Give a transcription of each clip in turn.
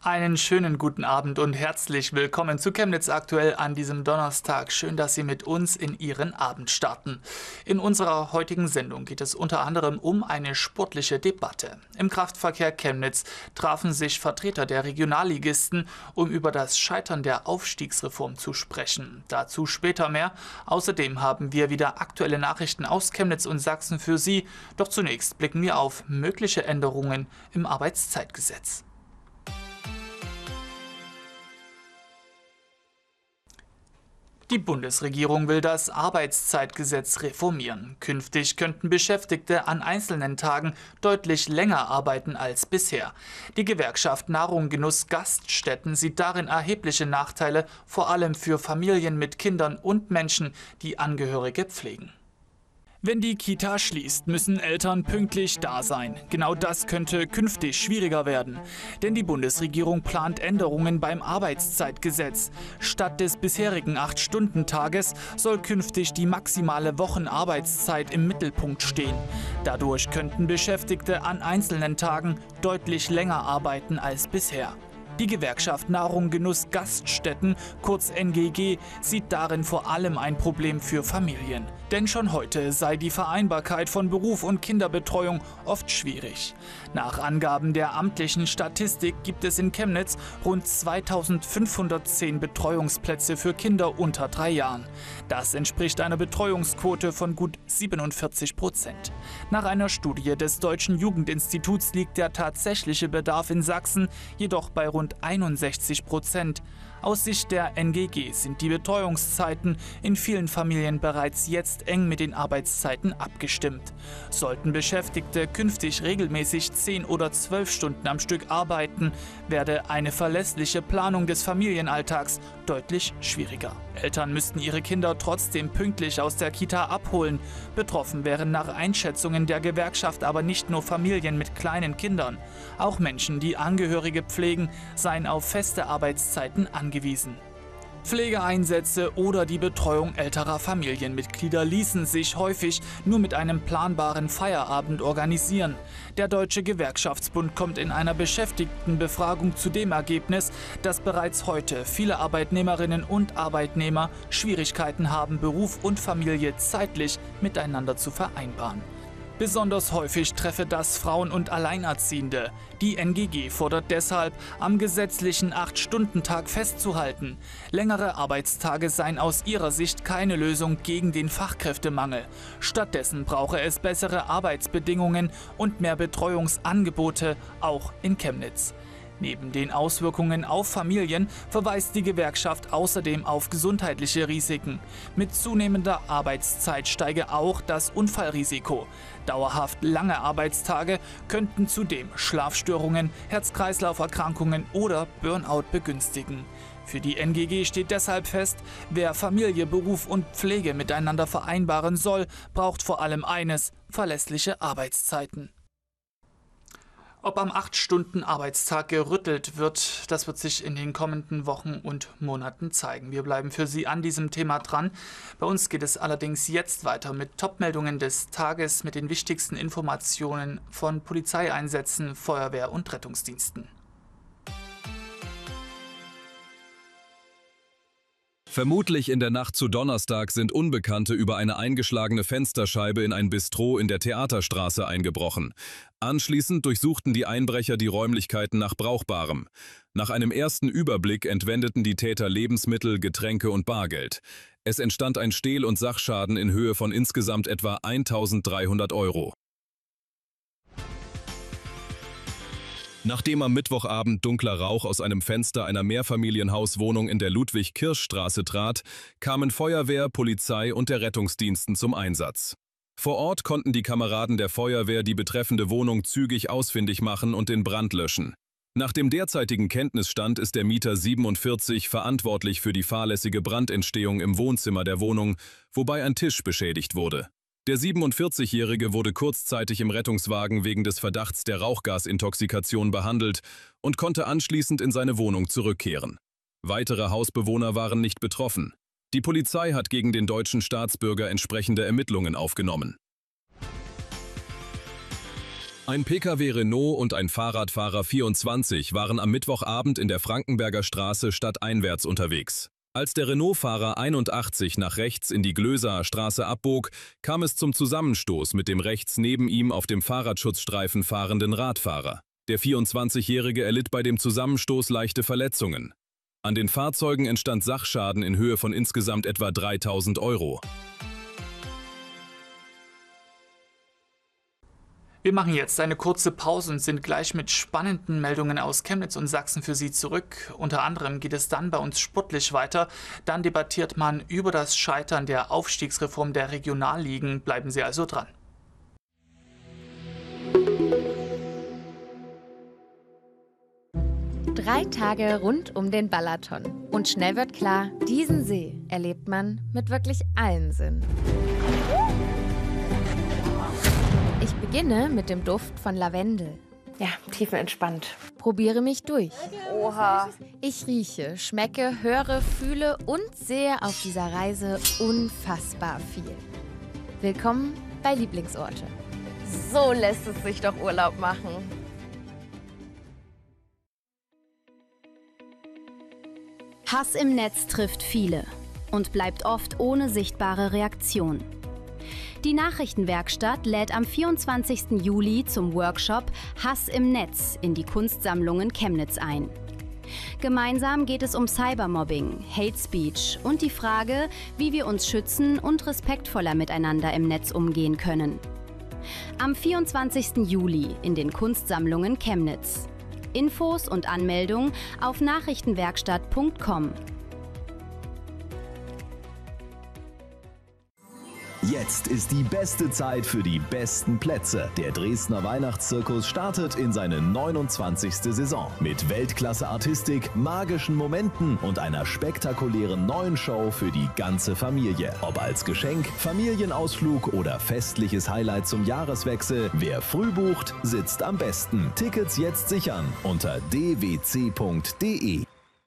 Einen schönen guten Abend und herzlich willkommen zu Chemnitz aktuell an diesem Donnerstag. Schön, dass Sie mit uns in Ihren Abend starten. In unserer heutigen Sendung geht es unter anderem um eine sportliche Debatte. Im Kraftverkehr Chemnitz trafen sich Vertreter der Regionalligisten, um über das Scheitern der Aufstiegsreform zu sprechen. Dazu später mehr. Außerdem haben wir wieder aktuelle Nachrichten aus Chemnitz und Sachsen für Sie. Doch zunächst blicken wir auf mögliche Änderungen im Arbeitszeitgesetz. Die Bundesregierung will das Arbeitszeitgesetz reformieren. Künftig könnten Beschäftigte an einzelnen Tagen deutlich länger arbeiten als bisher. Die Gewerkschaft Nahrung Genuss Gaststätten sieht darin erhebliche Nachteile, vor allem für Familien mit Kindern und Menschen, die Angehörige pflegen. Wenn die Kita schließt, müssen Eltern pünktlich da sein. Genau das könnte künftig schwieriger werden. Denn die Bundesregierung plant Änderungen beim Arbeitszeitgesetz. Statt des bisherigen 8-Stunden-Tages soll künftig die maximale Wochenarbeitszeit im Mittelpunkt stehen. Dadurch könnten Beschäftigte an einzelnen Tagen deutlich länger arbeiten als bisher. Die Gewerkschaft Nahrung Genuss Gaststätten, kurz NGG, sieht darin vor allem ein Problem für Familien. Denn schon heute sei die Vereinbarkeit von Beruf und Kinderbetreuung oft schwierig. Nach Angaben der amtlichen Statistik gibt es in Chemnitz rund 2510 Betreuungsplätze für Kinder unter 3 Jahren. Das entspricht einer Betreuungsquote von gut 47%. Nach einer Studie des Deutschen Jugendinstituts liegt der tatsächliche Bedarf in Sachsen jedoch bei rund 61%. Aus Sicht der NGG sind die Betreuungszeiten in vielen Familien bereits jetzt eng mit den Arbeitszeiten abgestimmt. Sollten Beschäftigte künftig regelmäßig 10 oder 12 Stunden am Stück arbeiten, werde eine verlässliche Planung des Familienalltags deutlich schwieriger. Eltern müssten ihre Kinder trotzdem pünktlich aus der Kita abholen. Betroffen wären nach Einschätzungen der Gewerkschaft aber nicht nur Familien mit kleinen Kindern. Auch Menschen, die Angehörige pflegen, seien auf feste Arbeitszeiten angewiesen. Pflegeeinsätze oder die Betreuung älterer Familienmitglieder ließen sich häufig nur mit einem planbaren Feierabend organisieren. Der Deutsche Gewerkschaftsbund kommt in einer Beschäftigtenbefragung zu dem Ergebnis, dass bereits heute viele Arbeitnehmerinnen und Arbeitnehmer Schwierigkeiten haben, Beruf und Familie zeitlich miteinander zu vereinbaren. Besonders häufig treffe das Frauen und Alleinerziehende. Die NGG fordert deshalb, am gesetzlichen 8-Stunden-Tag festzuhalten. Längere Arbeitstage seien aus ihrer Sicht keine Lösung gegen den Fachkräftemangel. Stattdessen brauche es bessere Arbeitsbedingungen und mehr Betreuungsangebote, auch in Chemnitz. Neben den Auswirkungen auf Familien verweist die Gewerkschaft außerdem auf gesundheitliche Risiken. Mit zunehmender Arbeitszeit steige auch das Unfallrisiko. Dauerhaft lange Arbeitstage könnten zudem Schlafstörungen, Herz-Kreislauf-Erkrankungen oder Burnout begünstigen. Für die NGG steht deshalb fest, wer Familie, Beruf und Pflege miteinander vereinbaren soll, braucht vor allem eines: verlässliche Arbeitszeiten. Ob am 8-Stunden-Arbeitstag gerüttelt wird, das wird sich in den kommenden Wochen und Monaten zeigen. Wir bleiben für Sie an diesem Thema dran. Bei uns geht es allerdings jetzt weiter mit Top-Meldungen des Tages, mit den wichtigsten Informationen von Polizeieinsätzen, Feuerwehr und Rettungsdiensten. Vermutlich in der Nacht zu Donnerstag sind Unbekannte über eine eingeschlagene Fensterscheibe in ein Bistro in der Theaterstraße eingebrochen. Anschließend durchsuchten die Einbrecher die Räumlichkeiten nach Brauchbarem. Nach einem ersten Überblick entwendeten die Täter Lebensmittel, Getränke und Bargeld. Es entstand ein Stehl- und Sachschaden in Höhe von insgesamt etwa 1.300 Euro. Nachdem am Mittwochabend dunkler Rauch aus einem Fenster einer Mehrfamilienhauswohnung in der Ludwig-Kirsch-Straße trat, kamen Feuerwehr, Polizei und der Rettungsdiensten zum Einsatz. Vor Ort konnten die Kameraden der Feuerwehr die betreffende Wohnung zügig ausfindig machen und den Brand löschen. Nach dem derzeitigen Kenntnisstand ist der Mieter 47 verantwortlich für die fahrlässige Brandentstehung im Wohnzimmer der Wohnung, wobei ein Tisch beschädigt wurde. Der 47-Jährige wurde kurzzeitig im Rettungswagen wegen des Verdachts der Rauchgasintoxikation behandelt und konnte anschließend in seine Wohnung zurückkehren. Weitere Hausbewohner waren nicht betroffen. Die Polizei hat gegen den deutschen Staatsbürger entsprechende Ermittlungen aufgenommen. Ein Pkw Renault und ein Fahrradfahrer 24 waren am Mittwochabend in der Frankenberger Straße stadteinwärts unterwegs. Als der Renault-Fahrer 81 nach rechts in die Glöser Straße abbog, kam es zum Zusammenstoß mit dem rechts neben ihm auf dem Fahrradschutzstreifen fahrenden Radfahrer. Der 24-Jährige erlitt bei dem Zusammenstoß leichte Verletzungen. An den Fahrzeugen entstand Sachschaden in Höhe von insgesamt etwa 3.000 €. Wir machen jetzt eine kurze Pause und sind gleich mit spannenden Meldungen aus Chemnitz und Sachsen für Sie zurück. Unter anderem geht es dann bei uns sportlich weiter. Dann debattiert man über das Scheitern der Aufstiegsreform der Regionalligen. Bleiben Sie also dran. Drei Tage rund um den Balaton. Und schnell wird klar, diesen See erlebt man mit wirklich allen Sinnen. Ich beginne mit dem Duft von Lavendel. Ja, tiefenentspannt. Probiere mich durch. Oha. Ich rieche, schmecke, höre, fühle und sehe auf dieser Reise unfassbar viel. Willkommen bei Lieblingsorte. So lässt es sich doch Urlaub machen. Hass im Netz trifft viele und bleibt oft ohne sichtbare Reaktion. Die Nachrichtenwerkstatt lädt am 24. Juli zum Workshop Hass im Netz in die Kunstsammlungen Chemnitz ein. Gemeinsam geht es um Cybermobbing, Hate Speech und die Frage, wie wir uns schützen und respektvoller miteinander im Netz umgehen können. Am 24. Juli in den Kunstsammlungen Chemnitz. Infos und Anmeldung auf nachrichtenwerkstatt.com. Jetzt ist die beste Zeit für die besten Plätze. Der Dresdner Weihnachtszirkus startet in seine 29. Saison. Mit Weltklasse-Artistik, magischen Momenten und einer spektakulären neuen Show für die ganze Familie. Ob als Geschenk, Familienausflug oder festliches Highlight zum Jahreswechsel, wer früh bucht, sitzt am besten. Tickets jetzt sichern unter dwc.de.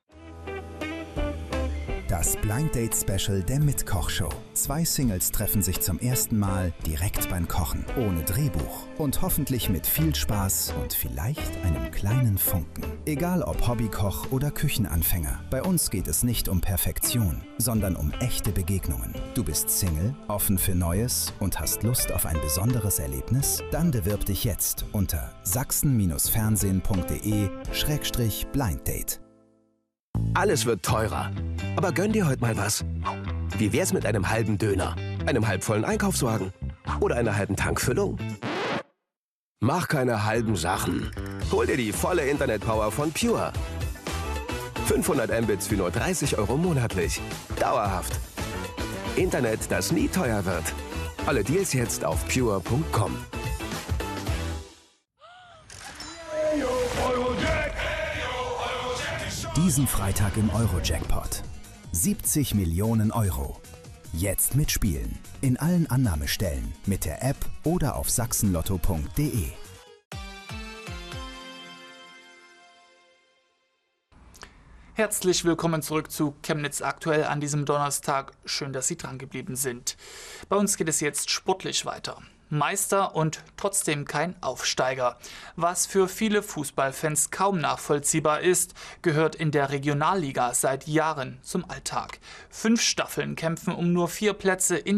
Das Blind Date Special der Mitkoch-Show. 2 Singles treffen sich zum ersten Mal direkt beim Kochen, ohne Drehbuch und hoffentlich mit viel Spaß und vielleicht einem kleinen Funken. Egal ob Hobbykoch oder Küchenanfänger, bei uns geht es nicht um Perfektion, sondern um echte Begegnungen. Du bist Single, offen für Neues und hast Lust auf ein besonderes Erlebnis? Dann bewirb dich jetzt unter sachsen-fernsehen.de/blinddate. Alles wird teurer. Aber gönn dir heute mal was. Wie wär's mit einem halben Döner, einem halbvollen Einkaufswagen oder einer halben Tankfüllung? Mach keine halben Sachen. Hol dir die volle Internetpower von Pure. 500 Mbits für nur 30 € monatlich. Dauerhaft. Internet, das nie teuer wird. Alle Deals jetzt auf pure.com. Diesen Freitag im Euro-Jackpot. 70 Millionen €. Jetzt mitspielen. In allen Annahmestellen, mit der App oder auf sachsenlotto.de. Herzlich willkommen zurück zu Chemnitz aktuell an diesem Donnerstag. Schön, dass Sie dran geblieben sind. Bei uns geht es jetzt sportlich weiter. Meister und trotzdem kein Aufsteiger. Was für viele Fußballfans kaum nachvollziehbar ist, gehört in der Regionalliga seit Jahren zum Alltag. 5 Staffeln kämpfen um nur 4 Plätze in